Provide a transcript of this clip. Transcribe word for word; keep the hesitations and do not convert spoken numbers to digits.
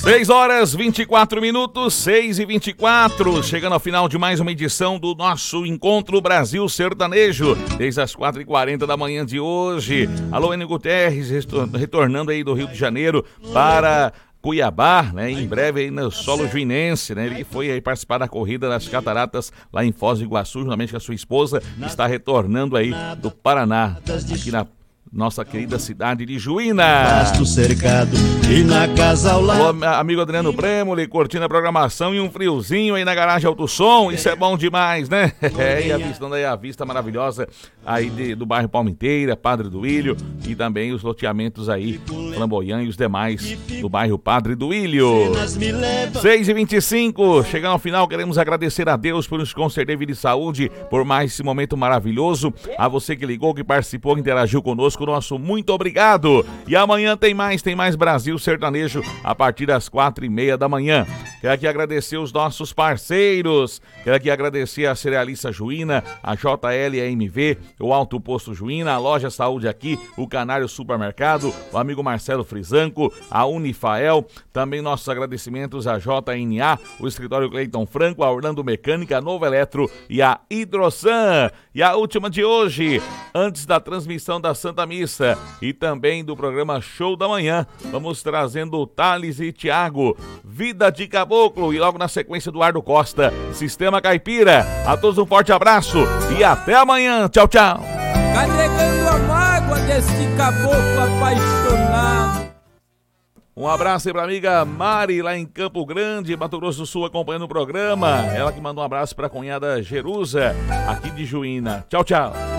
seis horas e vinte e quatro minutos, seis e vinte e quatro, chegando ao final de mais uma edição do nosso Encontro Brasil Sertanejo, desde as quatro e quarenta da manhã de hoje. Alô, Enio Guterres, retornando aí do Rio de Janeiro para Cuiabá, né? Em breve aí no solo juinense, né? Ele foi aí participar da corrida das cataratas lá em Foz do Iguaçu, juntamente com a sua esposa, está retornando aí do Paraná, aqui na nossa querida cidade de Juína. Pasto cercado e na casa ao lado. Alô, amigo Adriano Bremoli, curtindo a programação e um friozinho aí na garagem Alto Som, isso é bom demais, né? É, e avistando aí a vista maravilhosa aí de, do bairro Palmiteira, Padre Duílio, e também os loteamentos aí, Flamboyant e os demais do bairro Padre Duílio. seis e vinte e cinco, chegando ao final, queremos agradecer a Deus por nos conceder vida e saúde, por mais esse momento maravilhoso. A você que ligou, que participou, que interagiu conosco, nosso muito obrigado. E amanhã tem mais, tem mais Brasil Sertanejo a partir das quatro e meia da manhã. Quero aqui agradecer os nossos parceiros. Quero aqui agradecer a Cerealista Juína, a J L M V, o Alto Posto Juína, a Loja Saúde Aqui, o Canário Supermercado, o amigo Marcelo Frizanco, a Unifael, também nossos agradecimentos a J N A, o Escritório Cleiton Franco, a Orlando Mecânica, a Novo Eletro e a Hidrosan. E a última de hoje, antes da transmissão da Santa Missa e também do programa Show da Manhã, vamos trazendo o Thales e Thiago, Vida de Caboclo, e logo na sequência do Ardo Costa, Sistema Caipira. A todos um forte abraço e até amanhã. Tchau, tchau. Carregando a mágoa desse caboclo apaixonado. Um abraço aí pra amiga Mari, lá em Campo Grande, Mato Grosso do Sul, acompanhando o programa. Ela que mandou um abraço pra cunhada Jerusa, aqui de Juína. Tchau, tchau.